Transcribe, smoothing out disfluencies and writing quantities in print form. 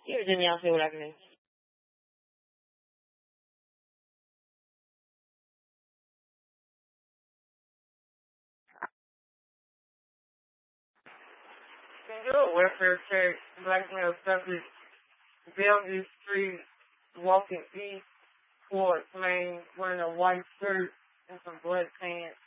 Give it to me, I'll see what I can do. Can you do a welfare check? Black male subject, Bellevue Street, walking east towards Maine, wearing a white shirt and some black pants.